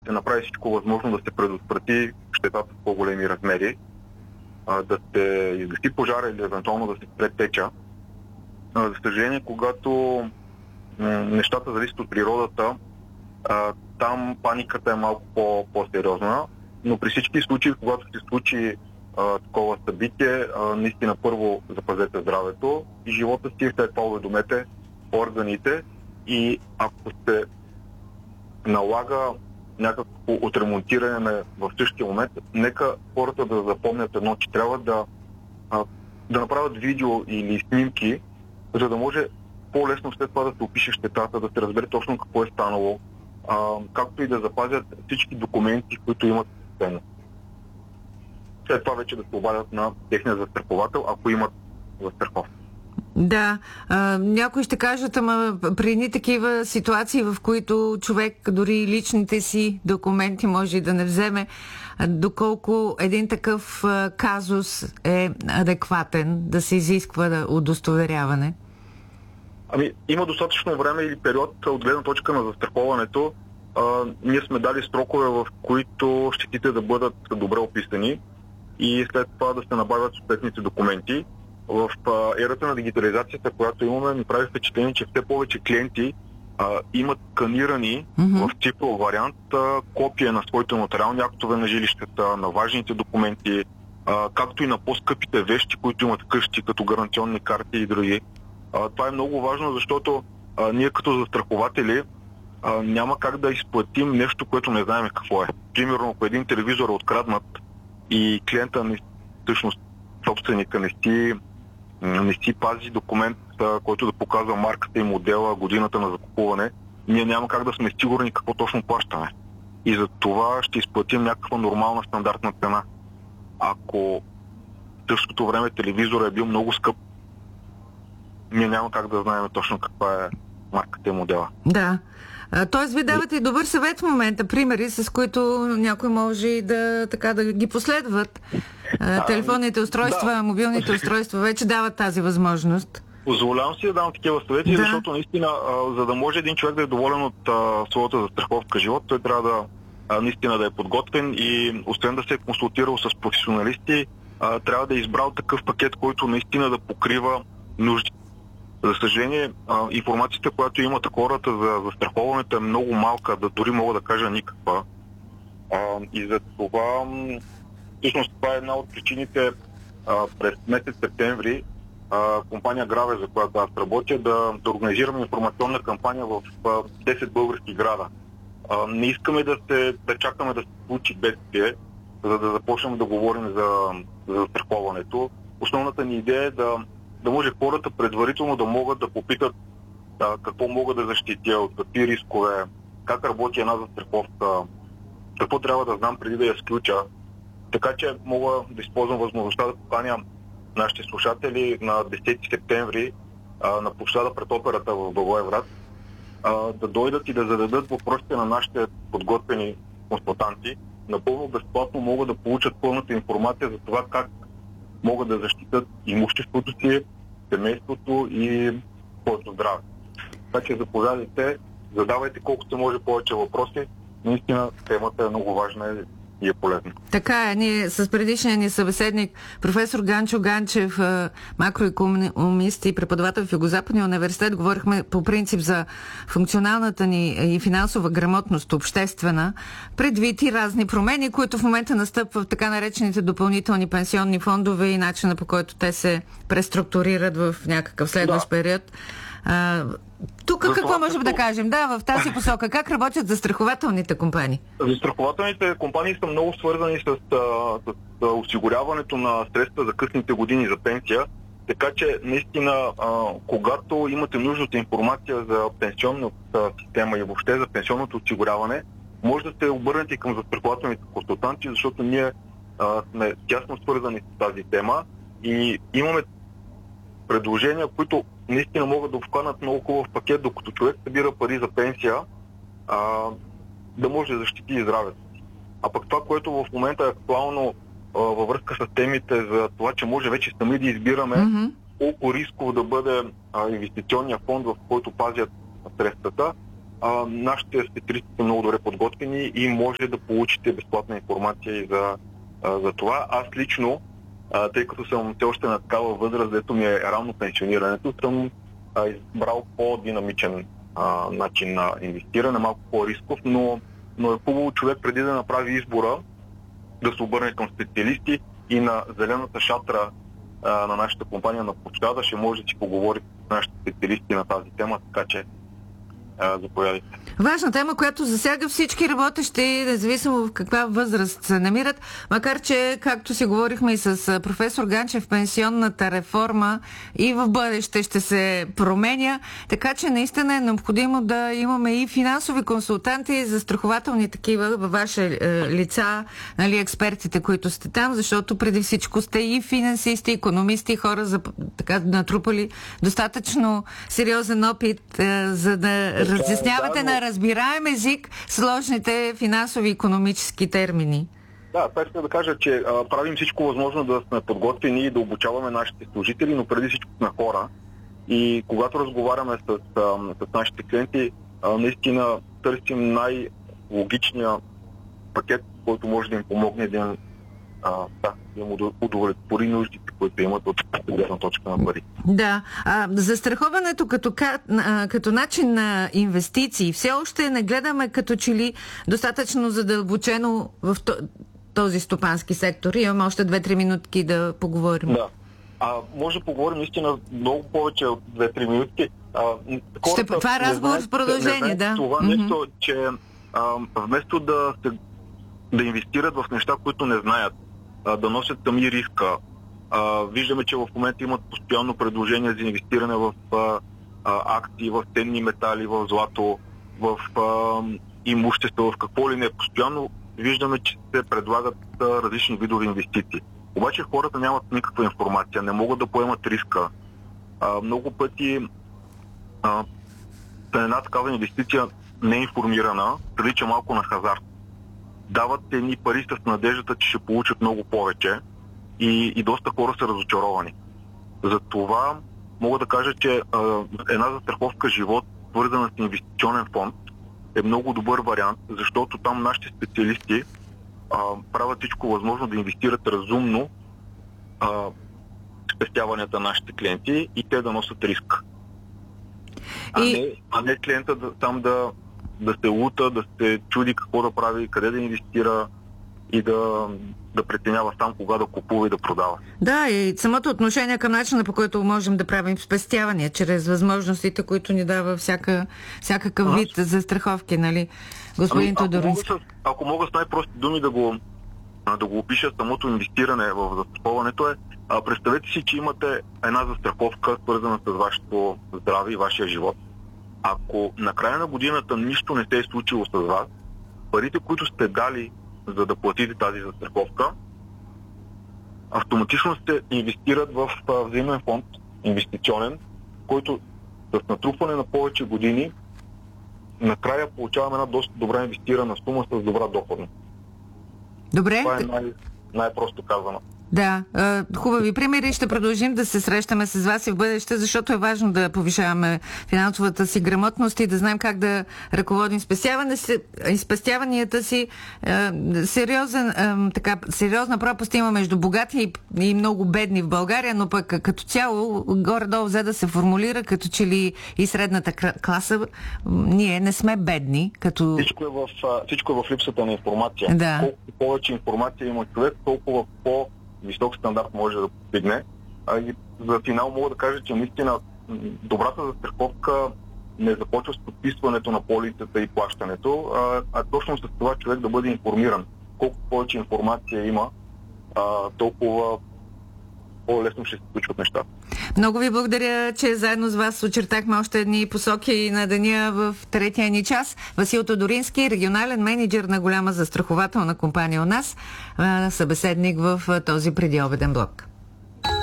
се направи всичко възможно да се предотврати щетата в по-големи размери, да се изгаси пожара или евентуално да се спре теча. За съжаление, когато нещата зависят от природата, там паниката е малко по-сериозна, но при всички случаи, когато се случи такова събитие, наистина първо запазете здравето и живота си, след това уведомете органите и ако се налага някакво отремонтиране в същия момент, нека хората да запомнят едно, че трябва да направят видео или снимки, за да може по-лесно след това да се опише щетата, да се разбере точно какво е станало, както и да запазят всички документи, които имат система. След това вече да се обадят на техния застраховател, ако имат застраховка. Да, някои ще кажат, ама при едни такива ситуации, в които човек дори личните си документи може и да не вземе, доколко един такъв казус е адекватен да се изисква удостоверяване? Има достатъчно време или период от гледна точка на застраховането. Ние сме дали срокове, в които щетите да бъдат добре описани и след това да се набавят съответните документи. В ерата на дигитализацията, която имаме, ми прави впечатление, че все повече клиенти имат сканирани в цифров вариант копия на своите нотариални актове на жилищата, на важните документи, както и на по-скъпите вещи, които имат къщи, като гаранционни карти и други. Това е много важно, защото ние като застрахователи няма как да изплатим нещо, което не знаем какво е. Примерно, ако един телевизор е откраднат и клиента, всъщност собственика не си пази документ, който да показва марката и модела, годината на закупуване, ние няма как да сме сигурни какво точно плащаме. И за това ще изплатим някаква нормална стандартна цена. Ако в същото време телевизора е бил много скъп, ние няма как да знаем точно каква е марката и модела. Да. Тоест, ви давате и добър съвет в момента, примери, с които някой може да ги последват. Телефонните устройства, мобилните устройства вече дават тази възможност. Позволявам си да дам такива съвети, защото наистина, за да може един човек да е доволен от своята застраховка живот, той трябва да наистина да е подготвен и освен да се е консултирал с професионалисти, трябва да е избрал такъв пакет, който наистина да покрива нужди. За съжаление, информацията, която имат хората за застраховането е много малка, да дори мога да кажа никаква. И за това, всъщност това е една от причините през месец септември компания Граве, за която аз работя, да организираме информационна кампания в 10 български града. Не искаме да чакаме да се случи бедствие, за да започнем да говорим за застраховането. Основната ни идея е да може хората предварително да могат да попитат какво могат да защитя, какви рискове, как работи една застраховка, какво трябва да знам преди да я сключа. Така че мога да използвам възможността да поканя нашите слушатели на 10 септември на площада пред операта в Благоевград да дойдат и да зададат въпросите на нашите подготвени консултанти. Напълно безплатно могат да получат пълната информация за това как могат да защитят имуществото си, семейството и своето здраве. Така че заповядайте, задавайте колкото се може повече въпроси. Наистина темата е много важна и е полезна. Така е. Ние с предишния ни събеседник, професор Ганчо Ганчев, макроикономист и преподавател в Югозападния университет, говорихме по принцип за функционалната ни и финансова грамотност, обществена, предвид и разни промени, които в момента настъпват в така наречените допълнителни пенсионни фондове и начина, по който те се преструктурират в някакъв следващ период. Тук какво можем да кажем? В тази посока. Как работят застрахователните компании? Застрахователните компании са много свързани с осигуряването на средства за късните години за пенсия. Така че, наистина, когато имате нужда от информация за пенсионната система и въобще за пенсионното осигуряване, може да се обърнете към застрахователните консултанти, защото ние сме тясно свързани с тази тема и имаме предложения, които наистина могат да обхванат много хубав пакет, докато човек събира пари за пенсия, да може да защити и здравето. А пък това, което в момента е актуално във връзка с темите за това, че може вече сами да избираме колко рисково да бъде инвестиционния фонд, в който пазят средствата, нашите специалисти са много добре подготвени и може да получите безплатна информация и за това. Аз лично, тъй като съм все още на такава възраст, дето ми е рано пенсионирането, съм избрал по-динамичен начин на инвестиране, малко по-рисков, но е хубаво човек преди да направи избора да се обърне към специалисти и на зелената шатра на нашата компания на площада ще може да си поговори с нашите специалисти на тази тема, така че заповядайте. Важна тема, която засяга всички работещи, независимо в каква възраст се намират, макар че, както си говорихме и с професор Ганчев, пенсионната реформа и в бъдеще ще се променя, така че наистина е необходимо да имаме и финансови консултанти, застрахователни такива във ваше лица, нали, експертите, които сте там, защото преди всичко сте и финансисти, икономисти, хора така натрупали достатъчно сериозен опит, за да разяснявате на разбираем език сложните финансови и икономически термини. Да, това искам да кажа, че правим всичко възможно да сме подготвени и да обучаваме нашите служители, но преди всичко на хора. И когато разговаряме с нашите клиенти, наистина търсим най-логичния пакет, който може да им помогне да им удовлетвори нуждите, които имат от гледна точка на пари. Да. Застраховането като начин на инвестиции все още не гледаме като че ли достатъчно задълбочено в този стопански сектор. Имаме още 2-3 минутки да поговорим. Да. Може да поговорим наистина много повече от 2-3 минутки. Това е разговор с продължение, да. Това нещо, че вместо да инвестират в неща, които не знаят, да носят сами риска. Виждаме, че в момента имат постоянно предложения за инвестиране в акции, в ценни метали, в злато, в имущество, в какво ли не. Постоянно виждаме, че се предлагат различни видове инвестиции. Обаче хората нямат никаква информация, не могат да поемат риска. Много пъти една такава инвестиция неинформирана прилича малко на хазарт. Дават едни пари с надеждата, че ще получат много повече и доста хора са разочаровани. Затова мога да кажа, че една застраховка живот, свързана с инвестиционен фонд, е много добър вариант, защото там нашите специалисти правят всичко възможно да инвестират разумно спестяванията на нашите клиенти и те да носят риск. А не клиента там да се лута, да се чуди какво да прави, къде да инвестира и да преценява сам кога да купува и да продава. Да, и самото отношение към начина, по който можем да правим спестявания, чрез възможностите, които ни дава всякакъв вид застраховки, нали, господин Тодорински? Ако мога с най-прости думи да го опиша самото инвестиране в застраховането представете си, че имате една застраховка, свързана с вашето здраве и вашия живот. Ако на края на годината нищо не се е случило с вас, парите, които сте дали за да платите тази застраховка, автоматично се инвестират в взаимен фонд, инвестиционен, който с натрупване на повече години накрая получаваме една доста добра инвестирана сума с добра доходност. Добре. Това е най-просто казано. Да, хубави примери. Ще продължим да се срещаме с вас и в бъдеще, защото е важно да повишаваме финансовата си грамотност и да знаем как да ръководим спестяванията си. Сериозна пропаст има между богати и много бедни в България, но пък като цяло горе-долу взе да се формулира, като че ли и средната класа, ние не сме бедни. Всичко е в липсата на информация. Да. Колкото повече информация има човек, толкова висок стандарт може да постигне. И за финал мога да кажа, че наистина добрата застраховка не започва с подписването на полицата и плащането, а точно с това човек да бъде информиран. Колко повече информация има, толкова по-лесно ще се случват нещата. Много ви благодаря, че заедно с вас очертахме още едни посоки на деня в третия ни час. Васил Тодорински, регионален мениджър на голяма застрахователна компания у нас, събеседник в този предиобеден блок.